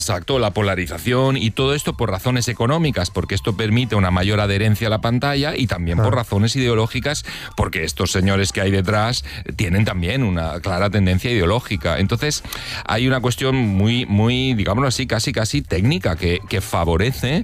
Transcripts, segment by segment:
Exacto, la polarización y todo esto por razones económicas, porque esto permite una mayor adherencia a la pantalla, y también por razones ideológicas, porque estos señores que hay detrás tienen también una clara tendencia ideológica. Entonces hay una cuestión muy, digámoslo así, casi técnica, que favorece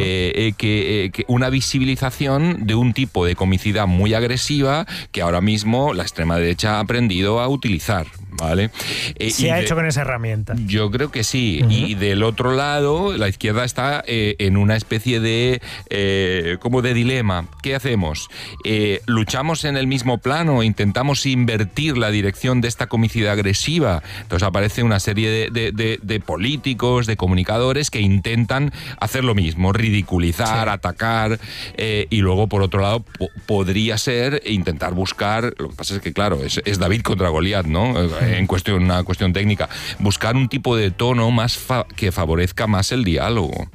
que una visibilización de un tipo de comicidad muy agresiva que ahora mismo la extrema derecha ha aprendido a utilizar. ¿Vale? Se ha hecho con esa herramienta. Yo creo que sí. Y del otro lado, la izquierda está en una especie de como de dilema. ¿Qué hacemos? ¿Luchamos en el mismo plano? ¿Intentamos invertir la dirección de esta comicidad agresiva? Entonces aparece una serie de políticos, de comunicadores que intentan hacer lo mismo, ridiculizar, atacar, y luego por otro lado podría ser intentar buscar, lo que pasa es que claro, es David contra Goliat, ¿no? Una cuestión técnica, buscar un tipo de tono más que favorezca más el diálogo.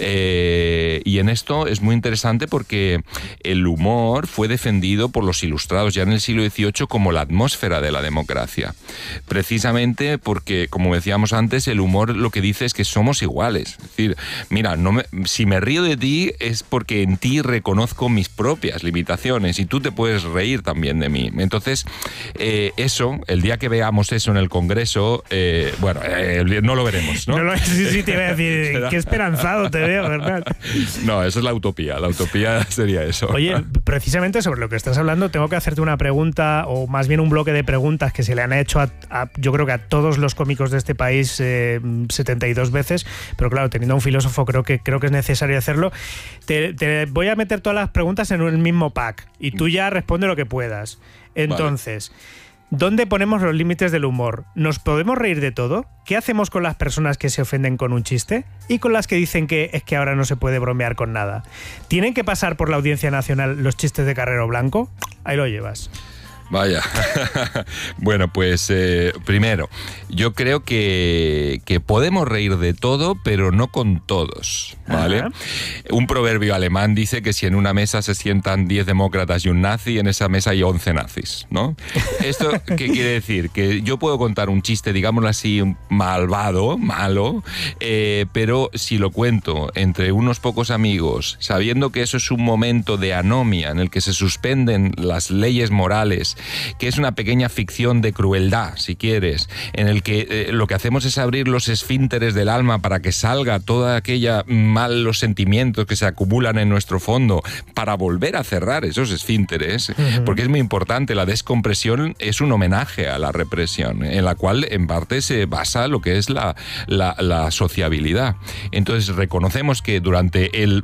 Y en esto es muy interesante porque el humor fue defendido por los ilustrados ya en el siglo XVIII como la atmósfera de la democracia. Precisamente porque, como decíamos antes, el humor lo que dice es que somos iguales. Es decir, mira, si me río de ti es porque en ti reconozco mis propias limitaciones y tú te puedes reír también de mí. Entonces, eso, el día que veamos eso en el Congreso, no lo veremos, ¿no? Sí, te iba a decir, qué esperanzado te veo, ¿verdad? No, eso es la utopía sería eso. Oye, precisamente sobre lo que estás hablando, tengo que hacerte una pregunta, o más bien un bloque de preguntas que se le han hecho yo creo que a todos los cómicos de este país 72 veces, pero claro, teniendo a un filósofo creo que es necesario hacerlo. Te voy a meter todas las preguntas en el mismo pack y tú ya responde lo que puedas. Entonces, ¿dónde ponemos los límites del humor? ¿Nos podemos reír de todo? ¿Qué hacemos con las personas que se ofenden con un chiste? ¿Y con las que dicen que es que ahora no se puede bromear con nada? ¿Tienen que pasar por la Audiencia Nacional los chistes de Carrero Blanco? Ahí lo llevas. Vaya. Bueno, pues primero, yo creo que podemos reír de todo, pero no con todos, ¿vale? Un proverbio alemán dice que si en una mesa se sientan 10 demócratas y un nazi, en esa mesa hay 11 nazis, ¿no? ¿Esto qué quiere decir? Que yo puedo contar un chiste, digámoslo así, malo, pero si lo cuento entre unos pocos amigos, sabiendo que eso es un momento de anomia en el que se suspenden las leyes morales, que es una pequeña ficción de crueldad, si quieres, en el que lo que hacemos es abrir los esfínteres del alma para que salga toda aquella malos sentimientos que se acumulan en nuestro fondo, para volver a cerrar esos esfínteres, porque es muy importante. La descompresión es un homenaje a la represión, en la cual en parte se basa lo que es la sociabilidad. Entonces reconocemos que durante el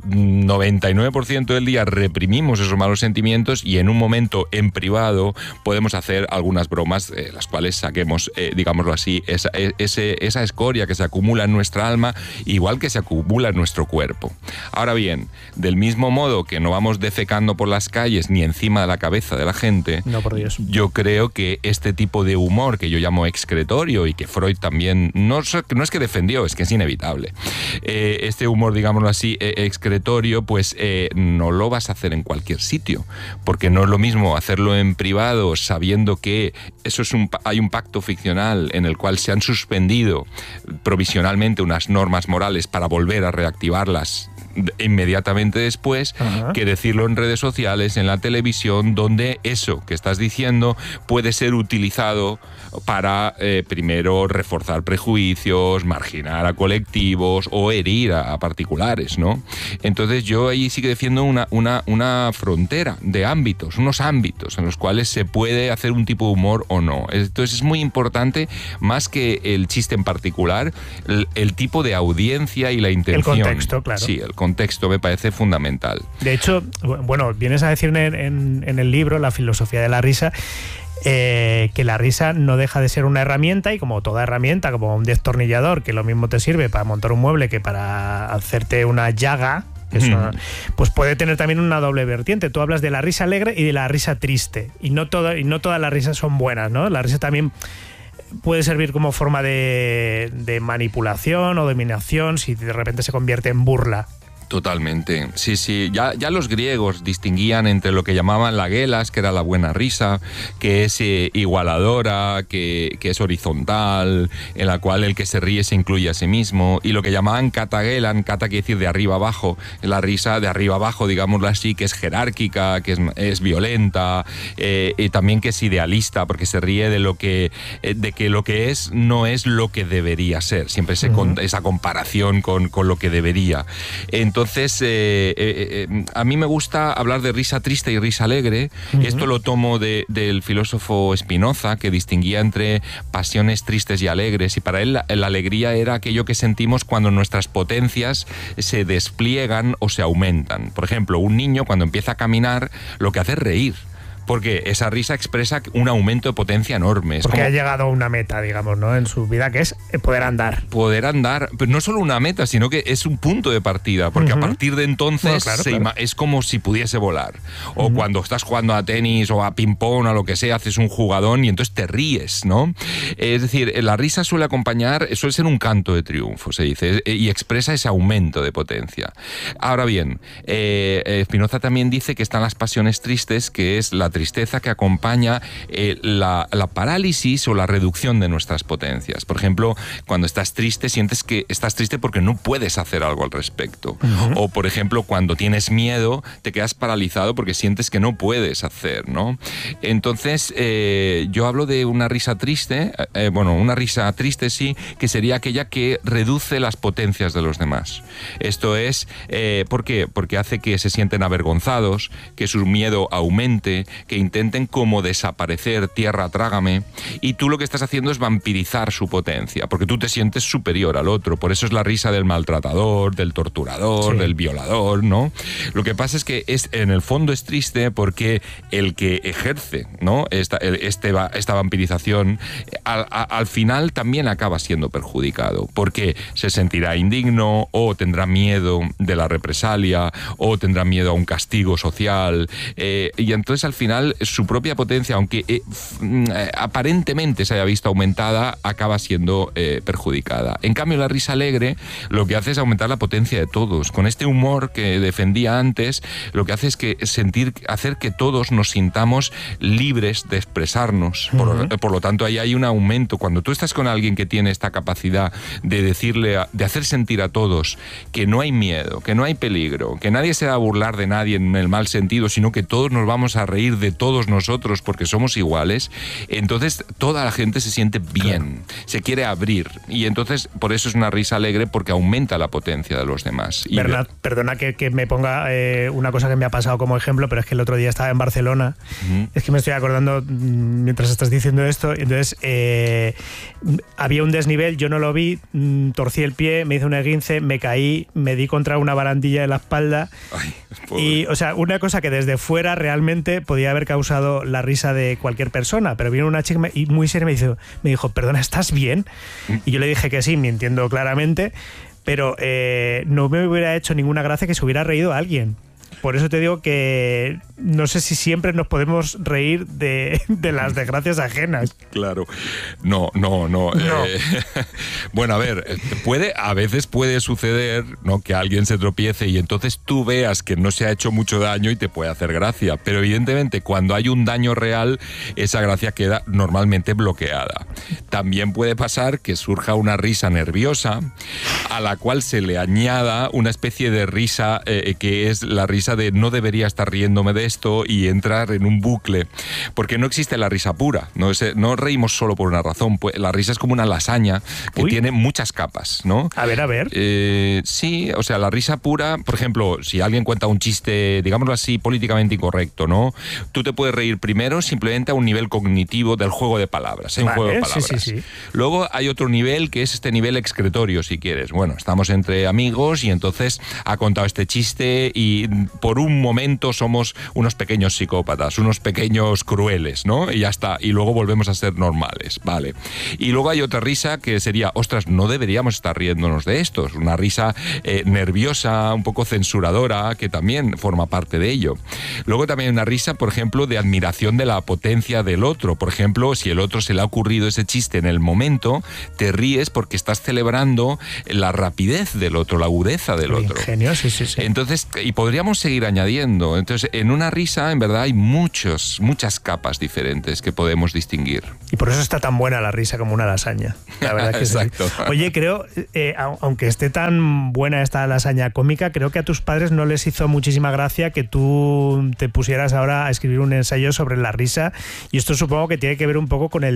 99% del día reprimimos esos malos sentimientos, y en un momento en privado podemos hacer algunas bromas, las cuales saquemos, digámoslo así, esa escoria que se acumula en nuestra alma, igual que se acumula en nuestro cuerpo. Ahora bien, del mismo modo que no vamos defecando por las calles ni encima de la cabeza de la gente, no, por Dios, yo creo que este tipo de humor que yo llamo excretorio, y que Freud también no es que defendió, es que es inevitable, este humor, digámoslo así, excretorio, pues no lo vas a hacer en cualquier sitio, porque no es lo mismo hacerlo en privado sabiendo que eso hay un pacto ficcional en el cual se han suspendido provisionalmente unas normas morales para volver a reactivarlas inmediatamente después, que decirlo en redes sociales, en la televisión, donde eso que estás diciendo puede ser utilizado para primero reforzar prejuicios, marginar a colectivos o herir a particulares, ¿no? Entonces yo ahí sí que defiendo una frontera de ámbitos, unos ámbitos en los cuales se puede hacer un tipo de humor o no. Entonces es muy importante, más que el chiste en particular, el tipo de audiencia y la intención. El contexto, claro. Sí, el contexto me parece fundamental. De hecho, bueno, vienes a decir en el libro, La filosofía de la risa, que la risa no deja de ser una herramienta, y como toda herramienta, como un destornillador, que lo mismo te sirve para montar un mueble que para hacerte una llaga, pues puede tener también una doble vertiente. Tú hablas de la risa alegre y de la risa triste, y no todas las risas son buenas, ¿no? La risa también puede servir como forma de manipulación o dominación si de repente se convierte en burla. Totalmente, sí. Ya los griegos distinguían entre lo que llamaban la gelas, que era la buena risa, que es igualadora, que es horizontal, en la cual el que se ríe se incluye a sí mismo, y lo que llamaban katagelan, kata quiere decir de arriba abajo, la risa de arriba abajo, digámoslo así, que es jerárquica, que es violenta, y también que es idealista, porque se ríe de que lo que es no es lo que debería ser, siempre esa comparación con lo que debería. Entonces, a mí me gusta hablar de risa triste y risa alegre. Esto lo tomo del filósofo Spinoza, que distinguía entre pasiones tristes y alegres, y para él la alegría era aquello que sentimos cuando nuestras potencias se despliegan o se aumentan. Por ejemplo, un niño cuando empieza a caminar, lo que hace es reír, porque esa risa expresa un aumento de potencia enorme. Porque ha llegado a una meta, digamos, ¿no?, en su vida, que es poder andar. Poder andar, pero no solo una meta, sino que es un punto de partida, porque a partir de entonces claro. Es como si pudiese volar. O cuando estás jugando a tenis o a ping-pong o a lo que sea, haces un jugadón y entonces te ríes, ¿no? Es decir, la risa suele ser un canto de triunfo, se dice, y expresa ese aumento de potencia. Ahora bien, Spinoza también dice que están las pasiones tristes, que es la tristeza que acompaña la parálisis o la reducción de nuestras potencias. Por ejemplo, cuando estás triste, sientes que estás triste porque no puedes hacer algo al respecto. O, por ejemplo, cuando tienes miedo, te quedas paralizado porque sientes que no puedes hacer, ¿no? Entonces, yo hablo de una risa triste, una risa triste sí, que sería aquella que reduce las potencias de los demás. Esto es, ¿por qué? Porque hace que se sienten avergonzados, que su miedo aumente, que intenten como desaparecer, tierra, trágame, y tú lo que estás haciendo es vampirizar su potencia, porque tú te sientes superior al otro. Por eso es la risa del maltratador, del torturador, del violador, ¿no? Lo que pasa es que en el fondo es triste porque el que ejerce, ¿no?, esta vampirización, al final también acaba siendo perjudicado, porque se sentirá indigno, o tendrá miedo de la represalia, o tendrá miedo a un castigo social, y entonces al final su propia potencia, aunque aparentemente se haya visto aumentada, acaba siendo perjudicada. En cambio, la risa alegre lo que hace es aumentar la potencia de todos. Con este humor que defendía antes, lo que hace es hacer que todos nos sintamos libres de expresarnos. Por lo tanto, ahí hay un aumento. Cuando tú estás con alguien que tiene esta capacidad de hacer sentir a todos que no hay miedo, que no hay peligro, que nadie se va a burlar de nadie en el mal sentido, sino que todos nos vamos a reír de todos nosotros porque somos iguales, entonces toda la gente se siente bien, se quiere abrir, y entonces por eso es una risa alegre, porque aumenta la potencia de los demás. Bernat, perdona que me ponga una cosa que me ha pasado como ejemplo, pero es que el otro día estaba en Barcelona, es que me estoy acordando mientras estás diciendo esto, entonces había un desnivel, yo no lo vi, torcí el pie, me hice un esguince, me caí, me di contra una barandilla de la espalda. Ay, y, o sea, una cosa que desde fuera realmente podía haber causado la risa de cualquier persona, pero vino una chica y muy seria me dijo, perdona, ¿estás bien? Y yo le dije que sí, mintiendo claramente, pero no me hubiera hecho ninguna gracia que se hubiera reído a alguien. Por eso te digo que no sé si siempre nos podemos reír de las desgracias ajenas. Claro. No. Bueno, a ver, a veces puede suceder, ¿no?, que alguien se tropiece y entonces tú veas que no se ha hecho mucho daño y te puede hacer gracia. Pero evidentemente cuando hay un daño real, esa gracia queda normalmente bloqueada. También puede pasar que surja una risa nerviosa a la cual se le añada una especie de risa que es la risa de no debería estar riéndome de esto, y entrar en un bucle, porque no existe la risa pura, no reímos solo por una razón, pues la risa es como una lasaña que tiene muchas capas, ¿no? A ver. Sí, o sea, la risa pura, por ejemplo, si alguien cuenta un chiste, digámoslo así, políticamente incorrecto, ¿no? Tú te puedes reír primero simplemente a un nivel cognitivo del juego de palabras, un juego de palabras. Sí. Luego hay otro nivel que es este nivel excretorio, si quieres. Bueno, estamos entre amigos y entonces ha contado este chiste y por un momento somos unos pequeños psicópatas, unos pequeños crueles, ¿no? Y ya está, y luego volvemos a ser normales, ¿vale? Y luego hay otra risa que sería, ostras, no deberíamos estar riéndonos de esto, una risa nerviosa, un poco censuradora, que también forma parte de ello. Luego también hay una risa, por ejemplo, de admiración de la potencia del otro. Por ejemplo, si el otro se le ha ocurrido ese chiste en el momento, te ríes porque estás celebrando la rapidez del otro, la agudeza del otro. Ingenio, sí. Entonces, y podríamos seguir añadiendo. Entonces, en una risa, en verdad, hay muchas capas diferentes que podemos distinguir. Y por eso está tan buena la risa como una lasaña. La verdad que exacto. Sí. Oye, creo, aunque esté tan buena esta lasaña cómica, creo que a tus padres no les hizo muchísima gracia que tú te pusieras ahora a escribir un ensayo sobre la risa, y esto supongo que tiene que ver un poco con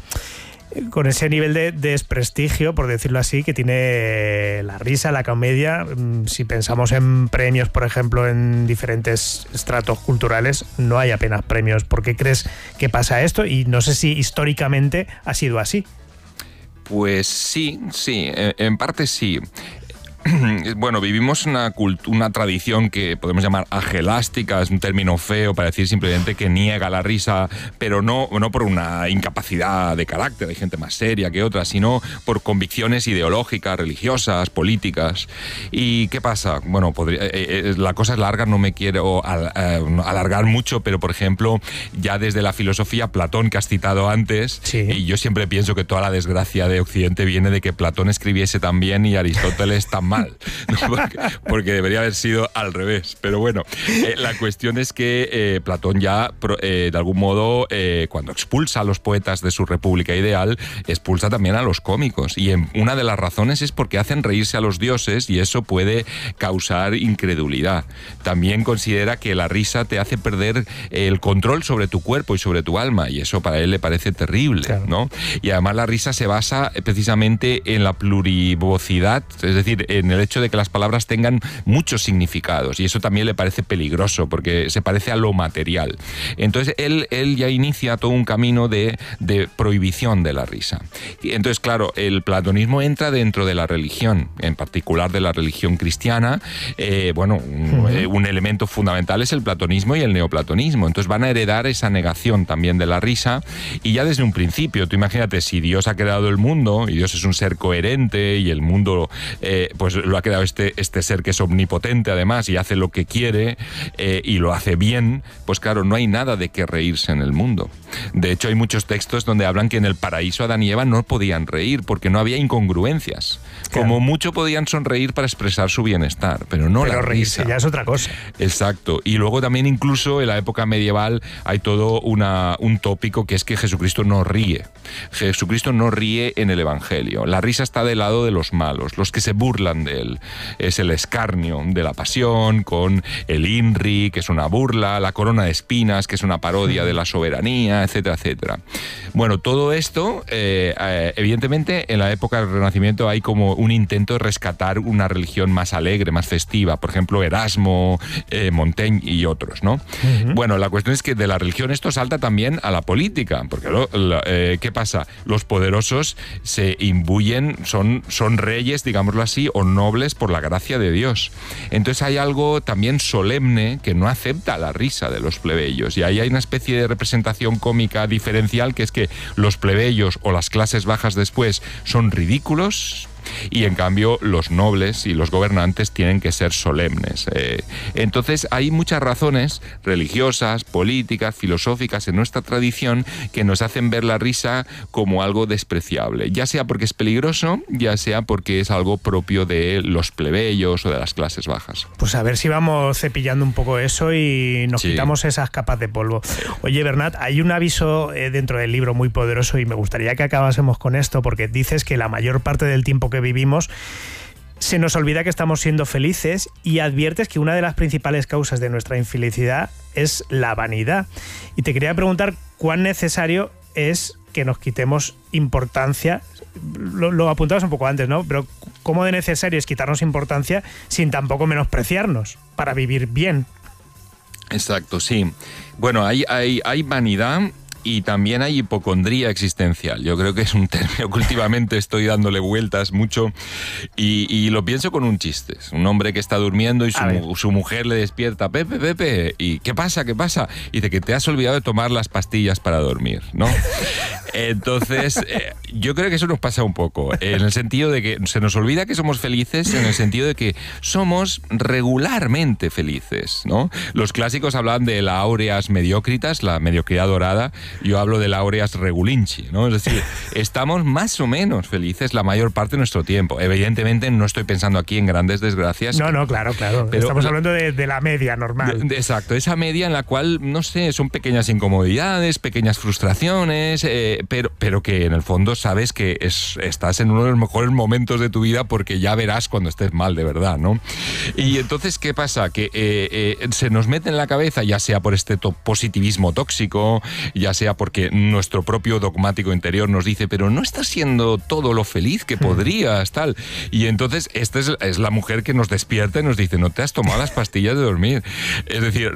ese nivel de desprestigio, por decirlo así, que tiene la risa, la comedia. Si pensamos en premios, por ejemplo, en diferentes estratos culturales, no hay apenas premios. ¿Por qué crees que pasa esto? Y no sé si históricamente ha sido así. Pues sí, en parte sí. Bueno, vivimos una tradición que podemos llamar agelástica, es un término feo para decir simplemente que niega la risa, pero no por una incapacidad de carácter, hay gente más seria que otra, sino por convicciones ideológicas, religiosas, políticas. ¿Y qué pasa? Bueno, la cosa es larga, no me quiero alargar mucho, pero por ejemplo, ya desde la filosofía, Platón, que has citado antes, sí. Y yo siempre pienso que toda la desgracia de Occidente viene de que Platón escribiese tan bien y Aristóteles tan mal, ¿no? porque debería haber sido al revés. Pero bueno, la cuestión es que Platón ya, de algún modo, cuando expulsa a los poetas de su república ideal, expulsa también a los cómicos. Y una de las razones es porque hacen reírse a los dioses y eso puede causar incredulidad. También considera que la risa te hace perder el control sobre tu cuerpo y sobre tu alma, y eso para él le parece terrible, claro, ¿no? Y además la risa se basa precisamente en la plurivocidad, es decir, en el hecho de que las palabras tengan muchos significados, y eso también le parece peligroso porque se parece a lo material. Entonces él ya inicia todo un camino de prohibición de la risa. Y entonces, claro, el platonismo entra dentro de la religión, en particular de la religión cristiana. Un elemento fundamental es el platonismo y el neoplatonismo. Entonces van a heredar esa negación también de la risa, y ya desde un principio, tú imagínate, si Dios ha creado el mundo y Dios es un ser coherente y el mundo pues lo ha creado este ser que es omnipotente además y hace lo que quiere y lo hace bien, pues claro, no hay nada de qué reírse en el mundo. De hecho, hay muchos textos donde hablan que en el paraíso Adán y Eva no podían reír porque no había incongruencias. Claro. Como mucho podían sonreír para expresar su bienestar, pero no la reírse risa. Ya es otra cosa. Exacto. Y luego también incluso en la época medieval hay todo un tópico que es que Jesucristo no ríe. Jesucristo no ríe en el Evangelio. La risa está del lado de los malos, los que se burlan de él. Es el escarnio de la pasión, con el INRI, que es una burla, la corona de espinas, que es una parodia de la soberanía, etcétera, etcétera. Bueno, todo esto, evidentemente, en la época del Renacimiento hay como un intento de rescatar una religión más alegre, más festiva. Por ejemplo, Erasmo, Montaigne y otros, ¿no? Bueno, la cuestión es que de la religión esto salta también a la política, porque ¿qué pasa? Los poderosos se imbuyen, son reyes, digámoslo así, o nobles por la gracia de Dios. Entonces hay algo también solemne que no acepta la risa de los plebeyos, y ahí hay una especie de representación cómica diferencial, que es que los plebeyos o las clases bajas después son ridículos, y en cambio los nobles y los gobernantes tienen que ser solemnes. Entonces hay muchas razones religiosas, políticas, filosóficas en nuestra tradición que nos hacen ver la risa como algo despreciable, ya sea porque es peligroso, ya sea porque es algo propio de los plebeyos o de las clases bajas. Pues a ver si vamos cepillando un poco eso y nos quitamos esas capas de polvo. Oye, Bernat, hay un aviso dentro del libro muy poderoso y me gustaría que acabásemos con esto, porque dices que la mayor parte del tiempo que vivimos se nos olvida que estamos siendo felices, y adviertes que una de las principales causas de nuestra infelicidad es la vanidad. Y te quería preguntar cuán necesario es que nos quitemos importancia. Lo apuntabas un poco antes, ¿no? Pero ¿cómo de necesario es quitarnos importancia sin tampoco menospreciarnos para vivir bien? Exacto, sí. Bueno, hay vanidad y también hay hipocondría existencial. Yo creo que es un término que últimamente estoy dándole vueltas mucho y lo pienso con un chiste. Un hombre que está durmiendo y su mujer le despierta, Pepe, ¿y qué pasa? Y dice que te has olvidado de tomar las pastillas para dormir, ¿no? Entonces, yo creo que eso nos pasa un poco, en el sentido de que se nos olvida que somos felices, en el sentido de que somos regularmente felices, ¿no? Los clásicos hablan de la aureas mediocritas, la mediocridad dorada, yo hablo de la aureas regulinci, ¿no? Es decir, estamos más o menos felices la mayor parte de nuestro tiempo. Evidentemente no estoy pensando aquí en grandes desgracias. No, claro. Pero estamos hablando de la media normal. Exacto, esa media en la cual, no sé, son pequeñas incomodidades, pequeñas frustraciones, pero que en el fondo sabes que estás en uno de los mejores momentos de tu vida porque ya verás cuando estés mal de verdad, ¿no? Y entonces, ¿qué pasa? Que se nos mete en la cabeza, ya sea por este positivismo tóxico, ya sea porque nuestro propio dogmático interior nos dice, pero no estás siendo todo lo feliz que podrías, tal. Y entonces, esta es la mujer que nos despierta y nos dice, no te has tomado las pastillas de dormir. Es decir,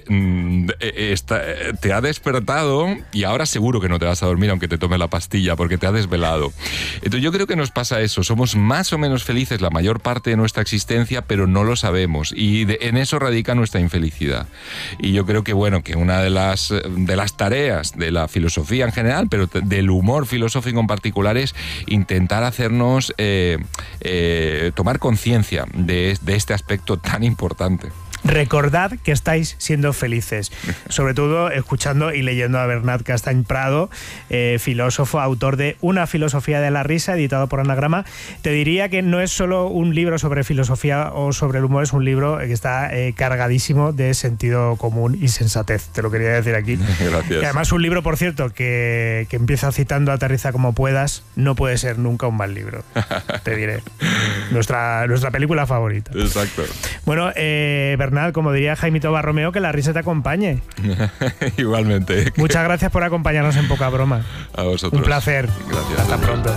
te ha despertado y ahora seguro que no te vas a dormir aunque te tomes la pastilla porque te ha desvelado. Entonces yo creo que nos pasa eso, somos más o menos felices la mayor parte de nuestra existencia, pero no lo sabemos y en eso radica nuestra infelicidad. Y yo creo que que una de las tareas de la filosofía en general, pero del humor filosófico en particular, es intentar hacernos tomar conciencia de este aspecto tan importante. Recordad que estáis siendo felices, sobre todo escuchando y leyendo a Bernat Castany Prado, filósofo, autor de Una filosofía de la risa, editado por Anagrama. Te diría que no es solo un libro sobre filosofía o sobre el humor, es un libro que está cargadísimo de sentido común y sensatez, te lo quería decir aquí. Gracias. Y además un libro, por cierto, que empieza citando Aterriza como puedas, no puede ser nunca un mal libro, te diré. Nuestra película favorita. Exacto. Bueno, Bernat, como diría Jaimito Barromeo, que la risa te acompañe. Igualmente. Muchas gracias por acompañarnos en Poca Broma. A vosotros. Un placer. Gracias. Hasta pronto.